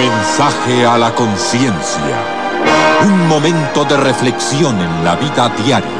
Mensaje a la conciencia. Un momento de reflexión en la vida diaria.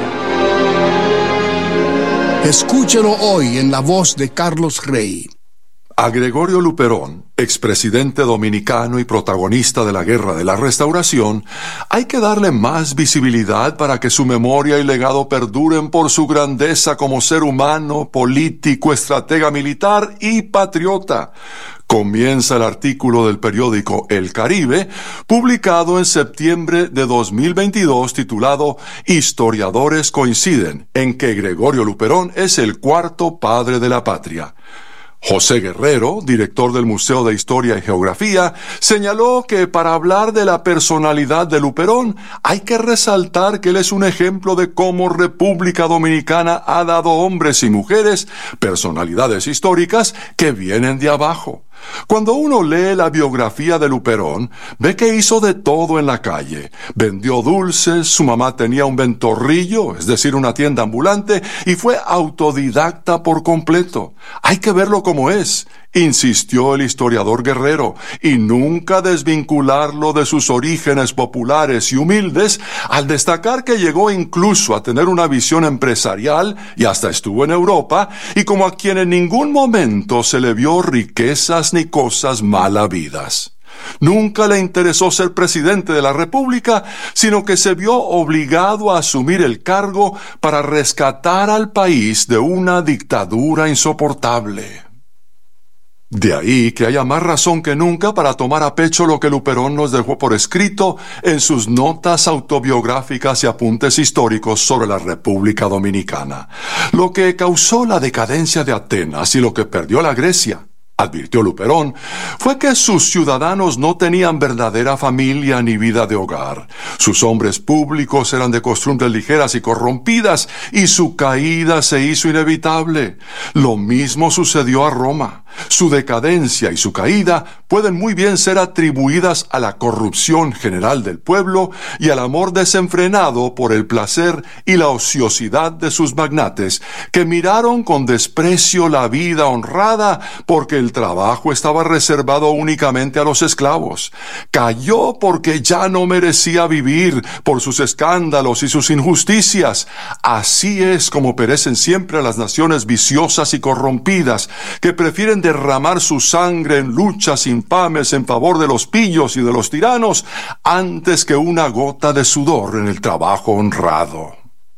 Escúchelo hoy en la voz de Carlos Rey. A Gregorio Luperón, expresidente dominicano y protagonista de la Guerra de la Restauración, hay que darle más visibilidad para que su memoria y legado perduren por su grandeza como ser humano, político, estratega militar y patriota. Comienza el artículo del periódico El Caribe, publicado en septiembre de 2022, titulado «Historiadores coinciden en que Gregorio Luperón es el cuarto padre de la patria». José Guerrero, director del Museo de Historia y Geografía, señaló que para hablar de la personalidad de Luperón hay que resaltar que él es un ejemplo de cómo República Dominicana ha dado hombres y mujeres, personalidades históricas que vienen de abajo. Cuando uno lee la biografía de Luperón, ve que hizo de todo en la calle. Vendió dulces, su mamá tenía un ventorrillo, es decir, una tienda ambulante, y fue autodidacta por completo. Hay que verlo como es, insistió el historiador Guerrero, y nunca desvincularlo de sus orígenes populares y humildes, al destacar que llegó incluso a tener una visión empresarial y hasta estuvo en Europa, y como a quien en ningún momento se le vio riquezas ni cosas mal habidas. Nunca le interesó ser presidente de la República, sino que se vio obligado a asumir el cargo para rescatar al país de una dictadura insoportable. De ahí que haya más razón que nunca para tomar a pecho lo que Luperón nos dejó por escrito en sus notas autobiográficas y apuntes históricos sobre la República Dominicana. Lo que causó la decadencia de Atenas y lo que perdió la Grecia, advirtió Luperón, fue que sus ciudadanos no tenían verdadera familia ni vida de hogar. Sus hombres públicos eran de costumbres ligeras y corrompidas, y su caída se hizo inevitable. Lo mismo sucedió a Roma. Su decadencia y su caída pueden muy bien ser atribuidas a la corrupción general del pueblo y al amor desenfrenado por el placer y la ociosidad de sus magnates, que miraron con desprecio la vida honrada porque el trabajo estaba reservado únicamente a los esclavos. Cayó porque ya no merecía vivir por sus escándalos y sus injusticias. Así es como perecen siempre las naciones viciosas y corrompidas, que prefieren derramar su sangre en luchas infames en favor de los pillos y de los tiranos, antes que una gota de sudor en el trabajo honrado.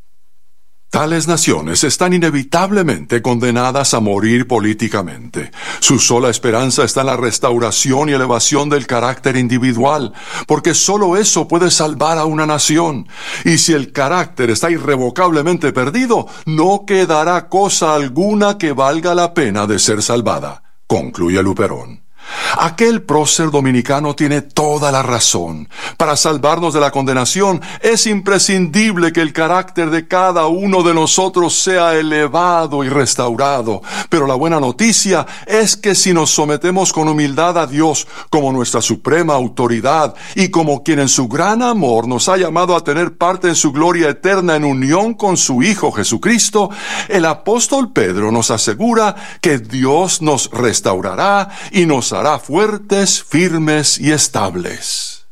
Tales naciones están inevitablemente condenadas a morir políticamente. Su sola esperanza está en la restauración y elevación del carácter individual, porque solo eso puede salvar a una nación. Y si el carácter está irrevocablemente perdido, no quedará cosa alguna que valga la pena de ser salvada, concluye Luperón. Aquel prócer dominicano tiene toda la razón. Para salvarnos de la condenación es imprescindible que el carácter de cada uno de nosotros sea elevado y restaurado. Pero la buena noticia es que si nos sometemos con humildad a Dios como nuestra suprema autoridad y como quien en su gran amor nos ha llamado a tener parte en su gloria eterna en unión con su Hijo Jesucristo, el apóstol Pedro nos asegura que Dios nos restaurará y nos hará fuertes, firmes y estables.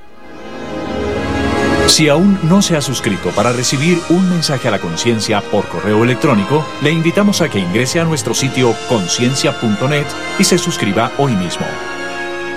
Si aún no se ha suscrito para recibir un mensaje a la conciencia por correo electrónico, le invitamos a que ingrese a nuestro sitio conciencia.net y se suscriba hoy mismo.